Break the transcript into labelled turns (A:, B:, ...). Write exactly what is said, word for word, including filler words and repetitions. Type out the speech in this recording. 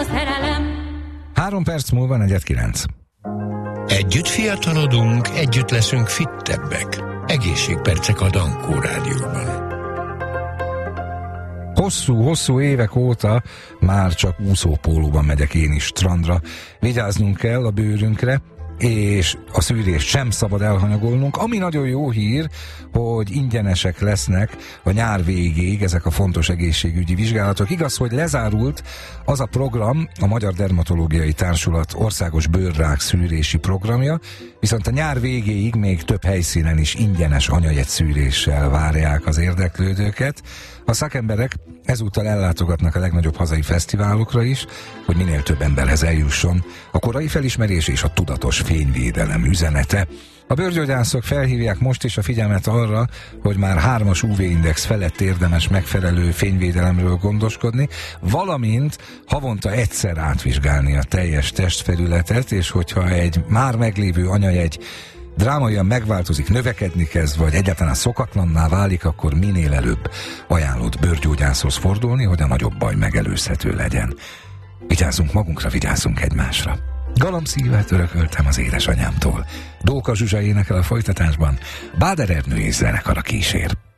A: a szerelem.
B: Három perc múlva negyed kilenc.
C: Együtt fiatalodunk, együtt leszünk fittebbek. Egészségpercek a Dankó Rádióban.
B: Hosszú-hosszú évek óta már csak úszópólóban megyek én is strandra. Vigyáznunk kell a bőrünkre, és a szűrést sem szabad elhanyagolnunk. Ami nagyon jó hír, hogy ingyenesek lesznek a nyár végéig ezek a fontos egészségügyi vizsgálatok. Igaz, hogy lezárult az a program, a Magyar Dermatológiai Társulat országos bőrrák szűrési programja, viszont a nyár végéig még több helyszínen is ingyenes anyajegy szűréssel várják az érdeklődőket. A szakemberek ezúttal ellátogatnak a legnagyobb hazai fesztiválokra is, hogy minél több emberhez eljusson a korai felismerés és a tudatos fényvédelem üzenete. A bőrgyógyászok felhívják most is a figyelmet arra, hogy már hármas ú vé-index felett érdemes megfelelő fényvédelemről gondoskodni, valamint havonta egyszer átvizsgálni a teljes testfelületet, és hogyha egy már meglévő anyajegy drámaian megváltozik, növekedni kezd, vagy egyáltalán szokatlanná válik, akkor minél előbb ajánlott bőrgyógyászhoz fordulni, hogy a nagyobb baj megelőzhető legyen. Vigyázzunk magunkra, vigyázzunk egymásra. Galambszívet örököltem az édesanyámtól. Dóka Zsuzsa énekel a folytatásban, Báder Ernő és zenekara kísér.